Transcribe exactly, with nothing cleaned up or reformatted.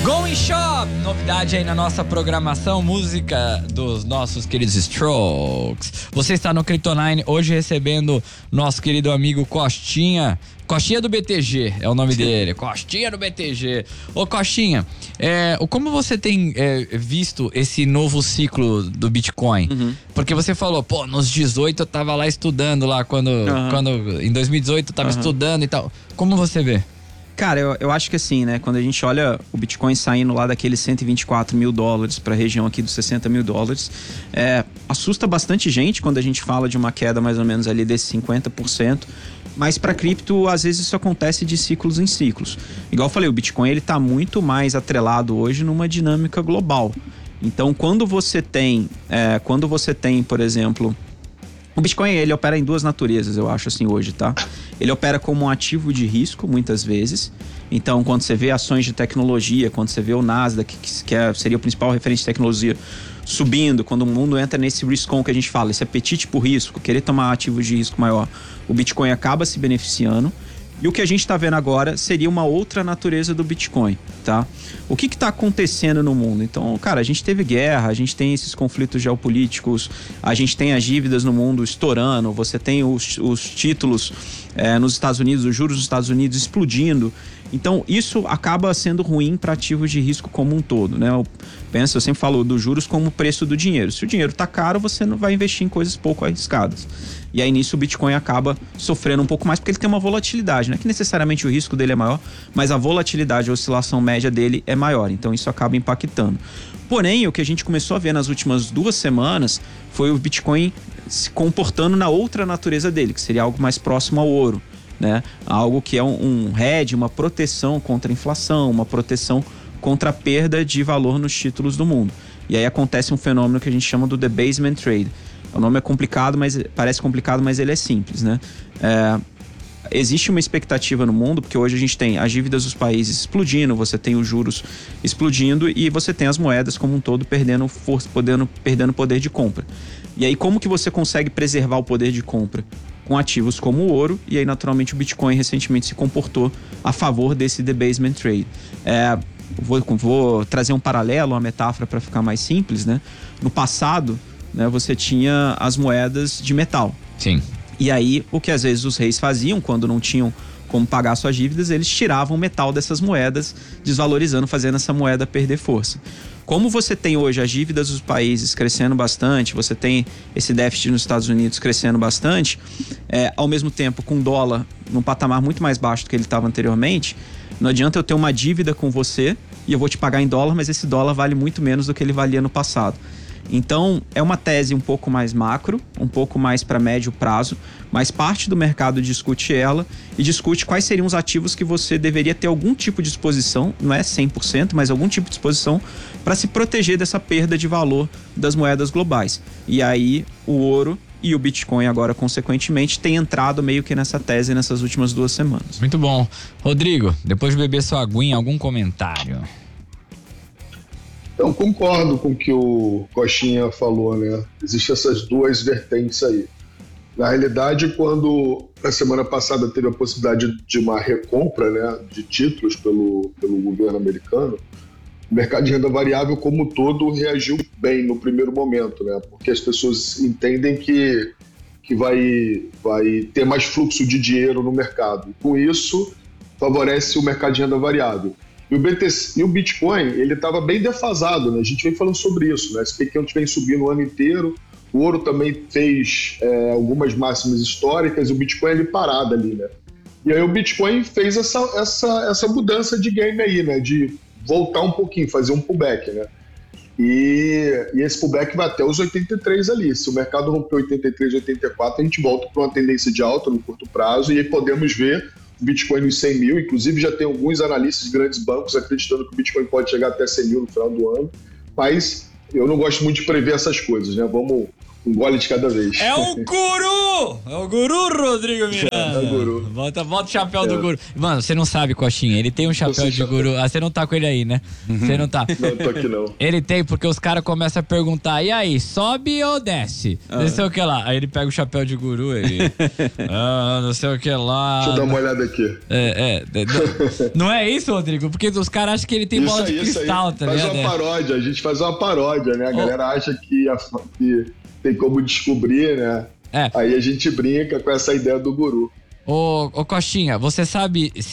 Going Shop, novidade aí na nossa programação, música dos nossos queridos Strokes. Você está no Kryptonine, hoje recebendo nosso querido amigo Costinha. Costinha do B T G, é o nome dele. Costinha do B T G. Ô Costinha, é, como você tem é, visto esse novo ciclo do Bitcoin? Uhum. Porque você falou, pô, nos dezoito eu tava lá estudando lá, quando, uhum. quando em dois mil e dezoito eu tava uhum. estudando e tal. Como você vê? Cara, eu, eu acho que assim, né, quando a gente olha o Bitcoin saindo lá daqueles cento e vinte e quatro mil dólares para a região aqui dos sessenta mil dólares, é, assusta bastante gente quando a gente fala de uma queda mais ou menos ali desses cinquenta por cento, mas para cripto, às vezes isso acontece de ciclos em ciclos. Igual eu falei, o Bitcoin ele tá muito mais atrelado hoje numa dinâmica global. Então, quando você tem, é, quando você tem, por exemplo... O Bitcoin, ele opera em duas naturezas, eu acho assim hoje, tá? Ele opera como um ativo de risco, muitas vezes. Então, quando você vê ações de tecnologia, quando você vê o Nasdaq, que, que é, seria o principal referente de tecnologia, subindo, quando o mundo entra nesse risk-on que a gente fala, esse apetite por risco, querer tomar ativos de risco maior, o Bitcoin acaba se beneficiando. E o que a gente está vendo agora seria uma outra natureza do Bitcoin, tá? O que está acontecendo no mundo? Então, cara, a gente teve guerra, a gente tem esses conflitos geopolíticos, a gente tem as dívidas no mundo estourando, você tem os, os títulos é, nos Estados Unidos, os juros dos Estados Unidos explodindo. Então, isso acaba sendo ruim para ativos de risco como um todo, né? Eu penso, eu sempre falo dos juros como o preço do dinheiro. Se o dinheiro está caro, você não vai investir em coisas pouco arriscadas. E aí, nisso, o Bitcoin acaba sofrendo um pouco mais, porque ele tem uma volatilidade, não é que necessariamente o risco dele é maior, mas a volatilidade, a oscilação média dele é maior. Então, isso acaba impactando. Porém, o que a gente começou a ver nas últimas duas semanas foi o Bitcoin se comportando na outra natureza dele, que seria algo mais próximo ao ouro. Né? Algo que é um, um hedge, uma proteção contra a inflação, uma proteção contra a perda de valor nos títulos do mundo. E aí acontece um fenômeno que a gente chama do debasement trade. O nome é complicado, mas parece complicado, mas ele é simples, né? É, existe uma expectativa no mundo, porque hoje a gente tem as dívidas dos países explodindo, você tem os juros explodindo e você tem as moedas como um todo perdendo força, podendo, perdendo poder de compra. E aí como que você consegue preservar o poder de compra? Com ativos como o ouro, e aí naturalmente o Bitcoin recentemente se comportou a favor desse debasement trade. É, vou, vou trazer um paralelo, uma metáfora para ficar mais simples, né? No passado, né, você tinha as moedas de metal. Sim. E aí, o que às vezes os reis faziam, quando não tinham como pagar suas dívidas, eles tiravam o metal dessas moedas, desvalorizando, fazendo essa moeda perder força. Como você tem hoje as dívidas dos países crescendo bastante, você tem esse déficit nos Estados Unidos crescendo bastante, é, ao mesmo tempo com o dólar num patamar muito mais baixo do que ele estava anteriormente, não adianta eu ter uma dívida com você e eu vou te pagar em dólar, mas esse dólar vale muito menos do que ele valia no passado. Então, é uma tese um pouco mais macro, um pouco mais para médio prazo, mas parte do mercado discute ela e discute quais seriam os ativos que você deveria ter algum tipo de exposição, não é cem por cento, mas algum tipo de exposição para se proteger dessa perda de valor das moedas globais. E aí, o ouro e o Bitcoin agora, consequentemente, tem entrado meio que nessa tese nessas últimas duas semanas. Muito bom. Rodrigo, depois de beber sua aguinha, algum comentário? Eu concordo com o que o Costinha falou, né? Existem essas duas vertentes aí. Na realidade, quando na semana passada teve a possibilidade de uma recompra, né, de títulos pelo, pelo governo americano, o mercado de renda variável como um todo reagiu bem no primeiro momento, né? Porque as pessoas entendem que, que vai, vai ter mais fluxo de dinheiro no mercado. E com isso, favorece o mercado de renda variável. E o, B T C, e o Bitcoin, ele estava bem defasado, né? A gente vem falando sobre isso, né? Esse pequeno vem subindo o ano inteiro, o ouro também fez é, algumas máximas históricas, e o Bitcoin ele parado ali, né? E aí o Bitcoin fez essa, essa, essa mudança de game aí, né? De voltar um pouquinho, fazer um pullback, né? E, e esse pullback vai até os oitenta e três ali. Se o mercado romper oitenta e três, oitenta e quatro, a gente volta para uma tendência de alta no curto prazo e aí podemos ver o Bitcoin nos cem mil. Inclusive já tem alguns analistas de grandes bancos acreditando que o Bitcoin pode chegar até cem mil no final do ano, mas eu não gosto muito de prever essas coisas, né? Vamos, Um gole de cada vez. É o guru! É o guru, Rodrigo Miranda. É o guru. Bota, bota o chapéu É. do guru. Mano, você não sabe, Coxinha. Ele tem um chapéu sei de chapéu. guru. Ah, você não tá com ele aí, né? Você não tá. Não, tô aqui não. Ele tem, porque os caras começam a perguntar: e aí, sobe ou desce? Não sei o que lá. Aí ele pega o chapéu de guru e. ah, não sei o que lá. Deixa eu dar uma olhada aqui. É, é. Não, não é isso, Rodrigo? Porque os caras acham que ele tem Isso bola aí, de isso cristal, aí. tá Faz ligado? uma É. paródia, a gente faz uma paródia, né? A galera acha que, a- que tem como descobrir, né? É. Aí a gente brinca com essa ideia do guru. Ô, ô, Coxinha, você sabe